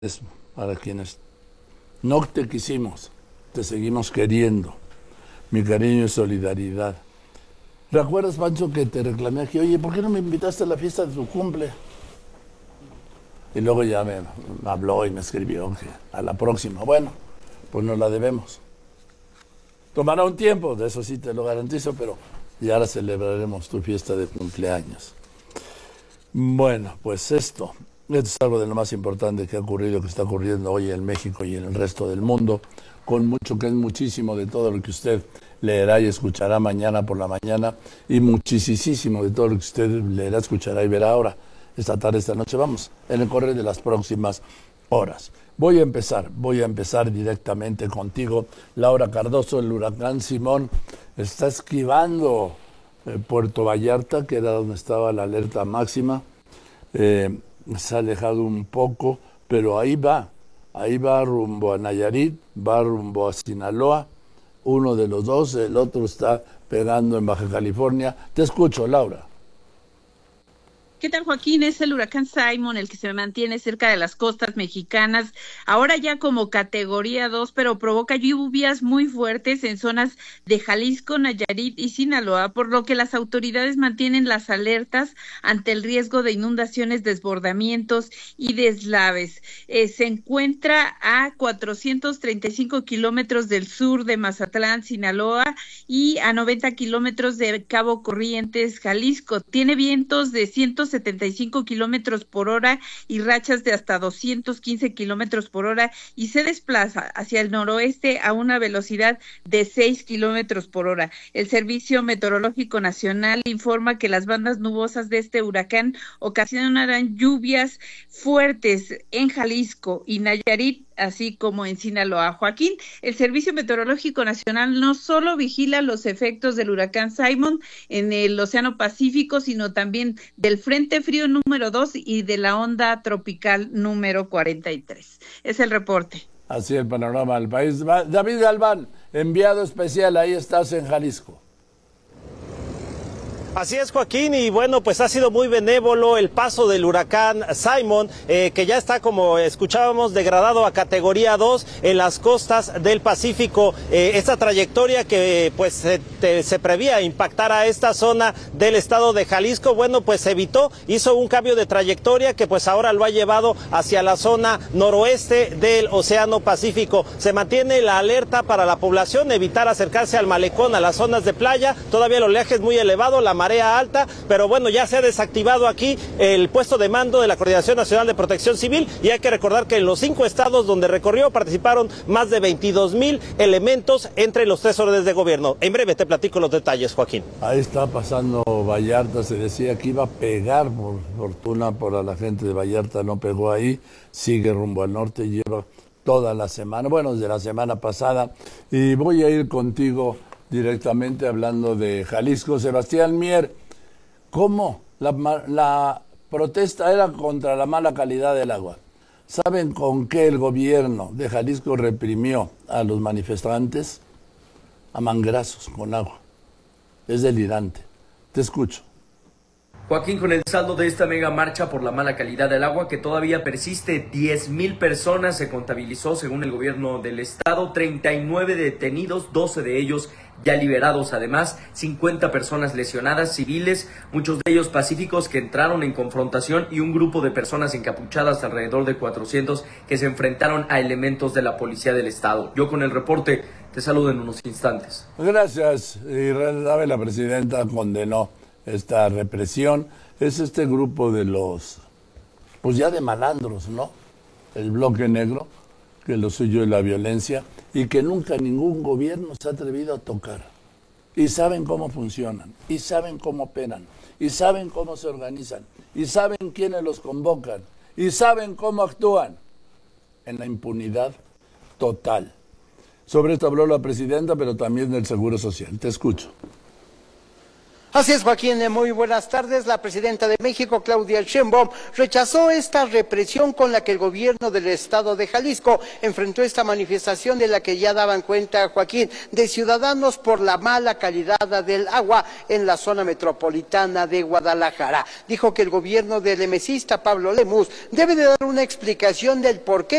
Para quienes no te quisimos, te seguimos queriendo. Mi cariño y solidaridad. ¿Recuerdas, Pancho, que te reclamé aquí? Oye, ¿por qué no me invitaste a la fiesta de tu cumple? Y luego ya me habló y me escribió que a la próxima. Bueno, pues nos la debemos. Tomará un tiempo, de eso sí te lo garantizo, pero ya ahora celebraremos tu fiesta de cumpleaños. Bueno, pues esto es algo de lo más importante que ha ocurrido, que está ocurriendo hoy en México y en el resto del mundo, con mucho, que es muchísimo de todo lo que usted leerá y escuchará mañana por la mañana, y muchísimo de todo lo que usted leerá, escuchará y verá ahora, esta tarde, esta noche, vamos, en el correr de las próximas horas. Voy a empezar directamente contigo, Laura Cardoso. El huracán Simón está esquivando Puerto Vallarta, que era donde estaba la alerta máxima. Se ha alejado un poco, pero ahí va rumbo a Nayarit, va rumbo a Sinaloa, uno de los dos, el otro está pegando en Baja California. Te escucho, Laura. ¿Qué tal, Joaquín? Es el huracán Simón el que se mantiene cerca de las costas mexicanas, ahora ya como categoría 2, pero provoca lluvias muy fuertes en zonas de Jalisco, Nayarit y Sinaloa, por lo que las autoridades mantienen las alertas ante el riesgo de inundaciones, desbordamientos y deslaves. Se encuentra a 435 kilómetros del sur de Mazatlán, Sinaloa, y a 90 kilómetros de Cabo Corrientes, Jalisco. Tiene vientos de 175 kilómetros por hora y rachas de hasta 215 kilómetros por hora, y se desplaza hacia el noroeste a una velocidad de 6 kilómetros por hora. El Servicio Meteorológico Nacional informa que las bandas nubosas de este huracán ocasionarán lluvias fuertes en Jalisco y Nayarit, así como en Sinaloa. Joaquín, el Servicio Meteorológico Nacional no solo vigila los efectos del huracán Simón en el Océano Pacífico, sino también del Frente Frío número 2 y de la onda tropical número 43. Es el reporte. Así el panorama del país. David Albán, enviado especial, ahí estás en Jalisco. Así es, Joaquín, y bueno, pues ha sido muy benévolo el paso del huracán Simón, que ya está, como escuchábamos, degradado a categoría 2 en las costas del Pacífico. Esta trayectoria que pues se prevía impactar a esta zona del estado de Jalisco, bueno, pues se evitó, hizo un cambio de trayectoria que pues ahora lo ha llevado hacia la zona noroeste del Océano Pacífico. Se mantiene la alerta para la población, evitar acercarse al malecón, a las zonas de playa. Todavía el oleaje es muy elevado, la marea alta, pero bueno, ya se ha desactivado aquí el puesto de mando de la Coordinación Nacional de Protección Civil, y hay que recordar que en los 5 estados donde recorrió participaron más de 22,000 elementos entre los 3 órdenes de gobierno. En breve te platico los detalles, Joaquín. Ahí está pasando Vallarta, se decía que iba a pegar, por fortuna para la gente de Vallarta no pegó ahí, sigue rumbo al norte, lleva toda la semana, bueno, desde la semana pasada, y voy a ir contigo directamente hablando de Jalisco. Sebastián Mier, ¿cómo la protesta era contra la mala calidad del agua? ¿Saben con qué el gobierno de Jalisco reprimió a los manifestantes? A manguerazos con agua. Es delirante. Te escucho. Joaquín, con el saldo de esta mega marcha por la mala calidad del agua que todavía persiste, 10,000 personas se contabilizó según el gobierno del estado, 39 detenidos, 12 de ellos ya liberados, además 50 personas lesionadas, civiles, muchos de ellos pacíficos que entraron en confrontación, y un grupo de personas encapuchadas, alrededor de 400, que se enfrentaron a elementos de la policía del estado. Yo con el reporte te saludo en unos instantes. Gracias. Y la presidenta condenó esta represión. Es este grupo de los, pues ya de malandros, ¿no? El bloque negro, que lo suyo es la violencia, y que nunca ningún gobierno se ha atrevido a tocar. Y saben cómo funcionan, y saben cómo operan, y saben cómo se organizan, y saben quiénes los convocan, y saben cómo actúan, en la impunidad total. Sobre esto habló la presidenta, pero también del Seguro Social. Te escucho. Así es, Joaquín, muy buenas tardes. La presidenta de México, Claudia Sheinbaum, rechazó esta represión con la que el gobierno del estado de Jalisco enfrentó esta manifestación de la que ya daban cuenta, Joaquín, de ciudadanos por la mala calidad del agua en la zona metropolitana de Guadalajara. Dijo que el gobierno del emesista Pablo Lemus debe de dar una explicación del por qué